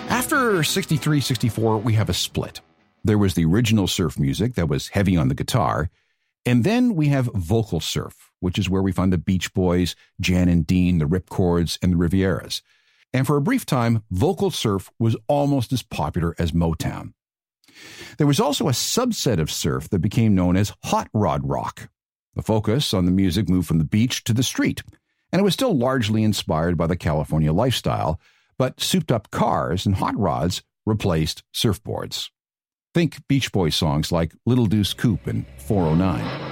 After 63, 64, we have a split. There was the original surf music that was heavy on the guitar, and then we have vocal surf, which is where we find the Beach Boys, Jan and Dean, the Ripcords, and the Rivieras. And for a brief time, vocal surf was almost as popular as Motown. There was also a subset of surf that became known as hot rod rock. The focus on the music moved from the beach to the street, and it was still largely inspired by the California lifestyle, but souped-up cars and hot rods replaced surfboards. Think Beach Boys songs like Little Deuce Coupe and 409.